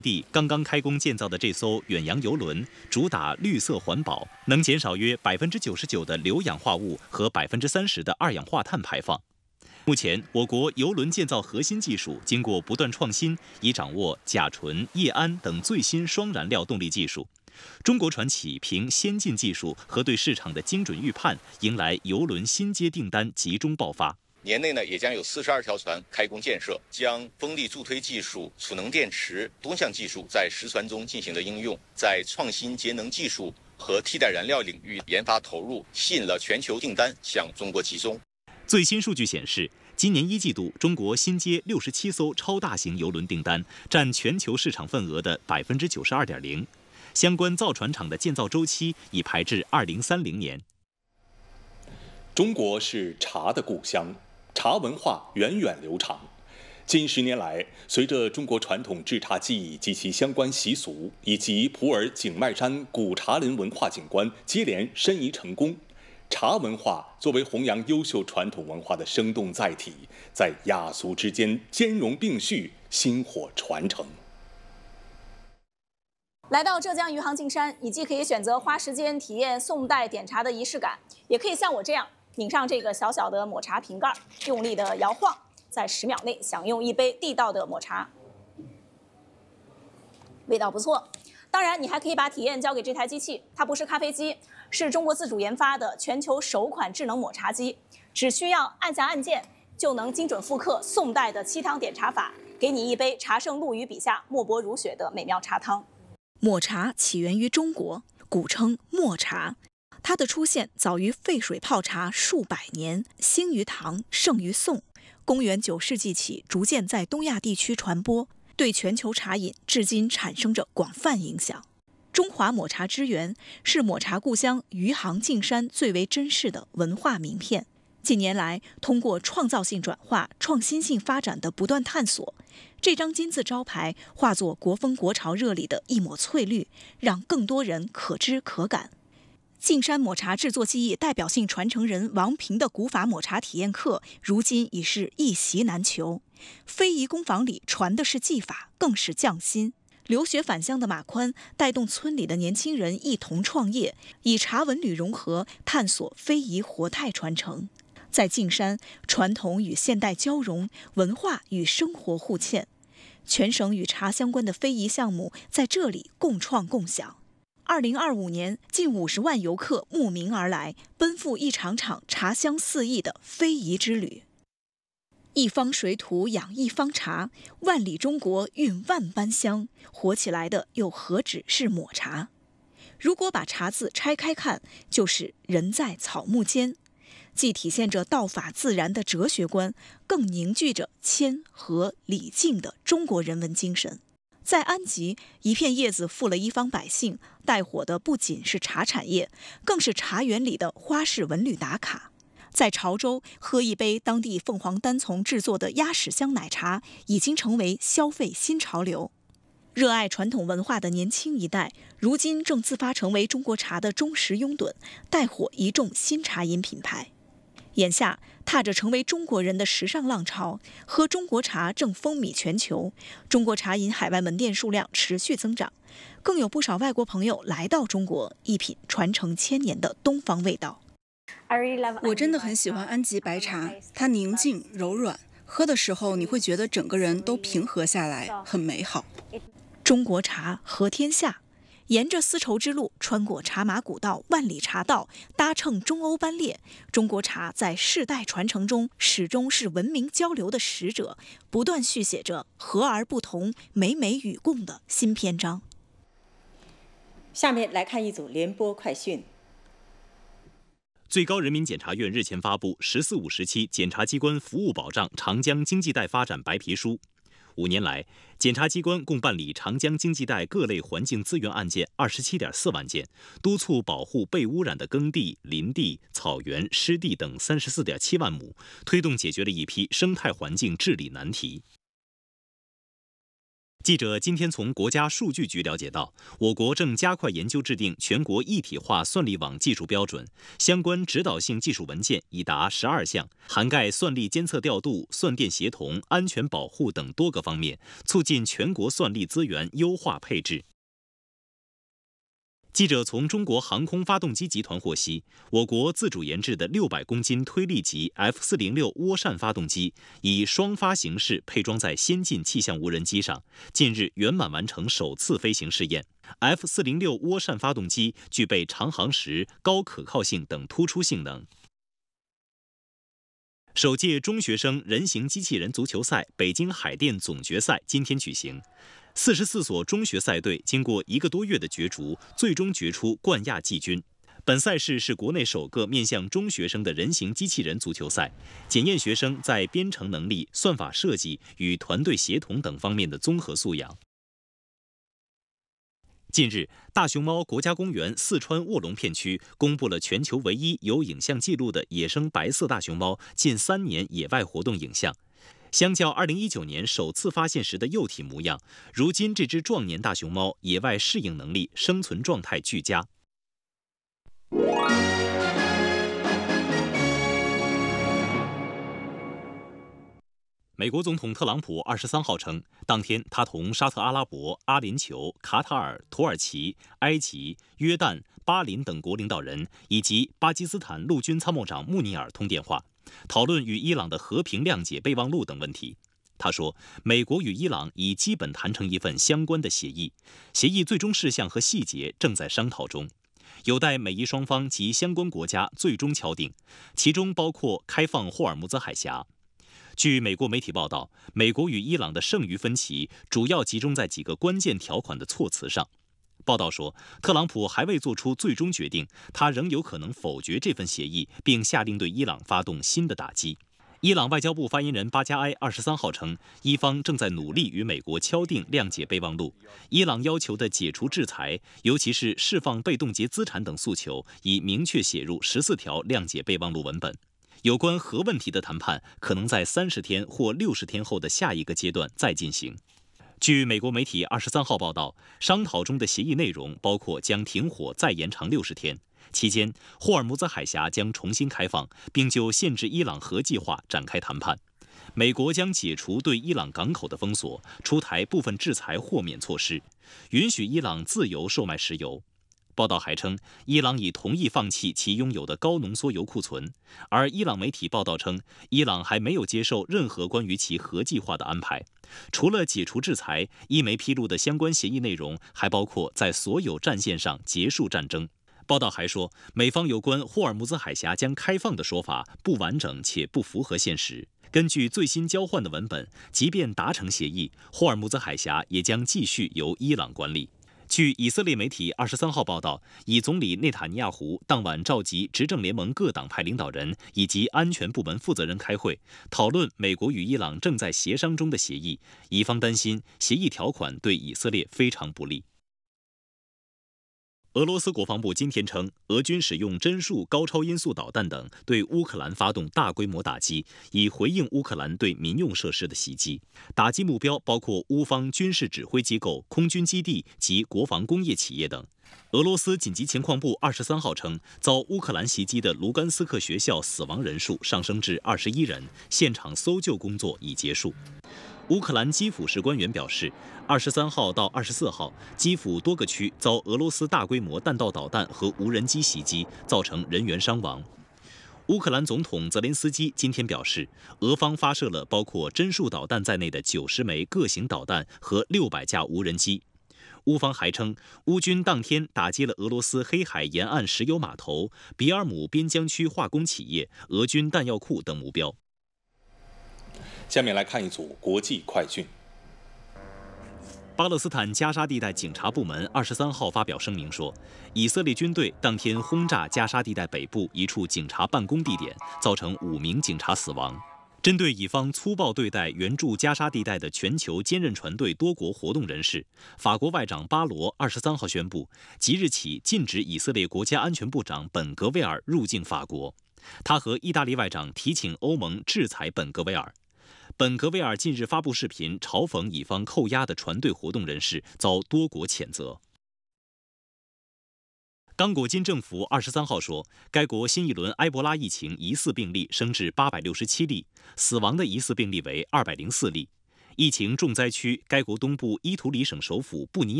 地刚刚开工建造的这艘远洋邮轮，主打绿色环保，能减少约99%的硫氧化物和30%的二氧化碳排放。目前，我国邮轮建造核心技术经过不断创新，已掌握甲醇、液氨等最新双燃料动力技术。中国船企凭先进技术和对市场的精准预判，迎来邮轮新阶订单集中爆发。 年内呢，也将有42条船开工建设，将风力助推技术、储能电池多项技术在实船中进行了应用，在创新节能技术和替代燃料领域研发投入，吸引了全球订单向中国集中。 最新数据显示，今年1季度，中国新接67艘超大型邮轮订单，占全球市场份额的92.0%。相关造船厂的建造周期已排至2030年。 中国是茶的故乡，茶文化源远流长。近10年来，随着中国传统制茶技艺及其相关习俗，以及普洱景迈山古茶林文化景观接连申遗成功，茶文化作为弘扬优秀传统文化的生动载体，在雅俗之间兼容并蓄，薪火传承。 来到浙江余杭径山，你既可以选择花时间体验宋代点茶的仪式感，也可以像我这样拧上这个小小的抹茶瓶盖，用力的摇晃，在10秒内享用一杯地道的抹茶，味道不错。当然，你还可以把体验交给这台机器，它不是咖啡机，是中国自主研发的全球首款智能抹茶机，只需要按下按键，就能精准复刻宋代的沏汤点茶法，给你一杯茶圣陆羽笔下墨泊如雪的美妙茶汤。 抹茶起源于中国，古称墨茶。它的出现早于沸水泡茶数百年，兴于唐，盛于宋。公元9世纪起，逐渐在东亚地区传播，对全球茶饮至今产生着广泛影响。中华抹茶之源是抹茶故乡余杭径山最为珍视的文化名片。近年来，通过创造性转化、创新性发展的不断探索，这张金字招牌化作国风国潮热里的一抹翠绿，让更多人可知可感。径山抹茶制作技艺代表性传承人王平的古法抹茶体验课，如今已是一席难求。非遗工坊里传的是技法，更是匠心。留学返乡的马宽带动村里的年轻人一同创业，以茶文旅融合，探索非遗活态传承。在径山，传统与现代交融，文化与生活互嵌，全省与茶相关的非遗项目在这里共创共享。2025年，近50万游客慕名而来，奔赴一场场茶香四溢的非遗之旅。一方水土养一方茶，万里中国蕴万般香，活起来的又何止是抹茶？如果把茶字拆开看，就是人在草木间，既体现着道法自然的哲学观，更凝聚着谦和礼敬的中国人文精神。在安吉，一片叶子富了一方百姓，带火的不仅是茶产业，更是茶园里的花式文旅打卡。在潮州，喝一杯当地凤凰单丛制作的鸭屎香奶茶，已经成为消费新潮流。热爱传统文化的年轻一代，如今正自发成为中国茶的忠实拥趸，带火一众新茶饮品牌。眼下，踏着成为中国人的时尚浪潮，喝中国茶正风靡全球，中国茶饮海外门店数量持续增长，更有不少外国朋友来到中国，一品传承1000年的东方味道。 我真的很喜欢安吉白茶，它宁静柔软，喝的时候你会觉得整个人都平和下来，很美好。 中国茶合天下，沿着丝绸之路，穿过茶马古道、万里茶道，搭乘中欧班列，中国茶在世代传承中始终是文明交流的使者，不断续写着和而不同、美美与共的新篇章。 下面来看一组联播快讯。 最高人民检察院日前发布《“十四五”时期检察机关服务保障长江经济带发展白皮书》。5年来，检察机关共办理长江经济带各类环境资源案件27.4万件，督促保护被污染的耕地、林地、草原、湿地等34.7万亩，推动解决了一批生态环境治理难题。 记者今天从国家数据局了解到，我国正加快研究制定全国一体化算力网技术标准，相关指导性技术文件已达12项，涵盖算力监测调度、算电协同、安全保护等多个方面，促进全国算力资源优化配置。记者从中国航空发动机集团获悉，我国自主研制的600公斤推力级 F406涡扇发动机以双发形式配装在先进气象无人机上，近日圆满完成首次飞行试验。F406涡扇发动机具备长航时、高可靠性等突出性能。首届中学生人形机器人足球赛北京海淀总决赛今天举行。44所中学赛队经过1个多月的角逐，最终决出冠亚季军。本赛事是国内首个面向中学生的人形机器人足球赛，检验学生在编程能力、算法设计与团队协同等方面的综合素养。近日，大熊猫国家公园四川卧龙片区公布了全球唯一有影像记录的野生白色大熊猫近3年野外活动影像。相较2019年首次发现时的幼体模样，如今这只壮年大熊猫野外适应能力、生存状态俱佳。美国总统特朗普23号称，当天他同沙特阿拉伯、阿联酋、卡塔尔、土耳其、埃及、约旦、巴林等国领导人以及巴基斯坦陆军参谋长穆尼尔通电话，讨论与伊朗的和平谅解备忘录等问题。他说，美国与伊朗已基本谈成一份相关的协议，协议最终事项和细节正在商讨中，有待美伊双方及相关国家最终敲定，其中包括开放霍尔木兹海峡。据美国媒体报道，美国与伊朗的剩余分歧主要集中在几个关键条款的措辞上。报道说，特朗普还未做出最终决定，他仍有可能否决这份协议，并下令对伊朗发动新的打击。伊朗外交部发言人巴加埃23号称，伊方正在努力与美国敲定谅解备忘录。伊朗要求的解除制裁，尤其是释放被冻结资产等诉求，已明确写入14条谅解备忘录文本。有关核问题的谈判可能在30天或60天后的下一个阶段再进行。据美国媒体23号报道，商讨中的协议内容包括将停火再延长60天，期间霍尔木兹海峡将重新开放，并就限制伊朗核计划展开谈判。美国将解除对伊朗港口的封锁，出台部分制裁豁免措施，允许伊朗自由售卖石油。报道还称，伊朗已同意放弃其拥有的高浓缩铀库存，而伊朗媒体报道称，伊朗还没有接受任何关于其核计划的安排。除了解除制裁，伊媒披露的相关协议内容还包括在所有战线上结束战争。报道还说，美方有关霍尔木兹海峡将开放的说法不完整且不符合现实。根据最新交换的文本，即便达成协议，霍尔木兹海峡也将继续由伊朗管理。据以色列媒体23号报道，以总理内塔尼亚胡当晚召集执政联盟各党派领导人以及安全部门负责人开会，讨论美国与伊朗正在协商中的协议。以方担心协议条款对以色列非常不利。俄罗斯国防部今天称，俄军使用针数高超音速导弹等对乌克兰发动大规模打击，以回应乌克兰对民用设施的袭击。打击目标包括乌方军事指挥机构、空军基地及国防工业企业等。俄罗斯紧急情况部23号称，遭乌克兰袭击的卢甘斯克学校死亡人数上升至21人，现场搜救工作已结束。乌克兰基辅市官员表示，23号到24号，基辅多个区遭俄罗斯大规模弹道导弹和无人机袭击，造成人员伤亡。乌克兰总统泽连斯基今天表示，俄方发射了包括针数导弹在内的90枚各型导弹和600架无人机。乌方还称，乌军当天打击了俄罗斯黑海沿岸石油码头、比尔姆边疆区化工企业、俄军弹药库等目标。 下面来看一组国际快讯。 巴勒斯坦加沙地带警察部门23号发表声明说，以色列军队当天轰炸加沙地带北部一处警察办公地点，造成5名警察死亡。针对以方粗暴对待援助加沙地带的全球坚韧船队多国活动人士，法国外长巴罗23号宣布，即日起禁止以色列国家安全部长本格维尔入境法国。他和意大利外长提请欧盟制裁本格维尔。 本格维尔近日发布视频嘲讽以方扣押的船队活动人士，遭多国谴责。刚果金政府23号说，该国新一轮埃博拉疫情疑似病例升至867例，死亡的疑似病例为204例。疫情重灾区该国东部伊图里省首府布尼亚